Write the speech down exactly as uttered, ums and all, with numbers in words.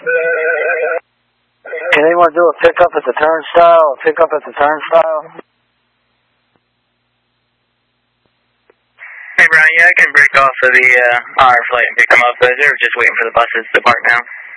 Can anyone do a pickup at the turnstile? A pickup at the turnstile? Hey, Brian, yeah, I can break off of the uh, R flight and pick them up. They're just waiting for the buses to park now.